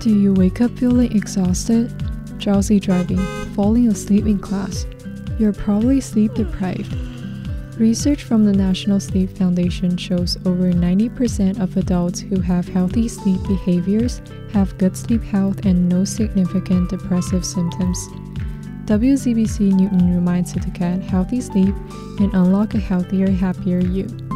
Do you wake up feeling exhausted, drowsy driving, falling asleep in class? You're probably sleep deprived. Research from the National Sleep Foundation shows over 90% of adults who have healthy sleep behaviors have good sleep health and no significant depressive symptoms. WZBC Newton reminds you to get healthy sleep and unlock a healthier, happier you.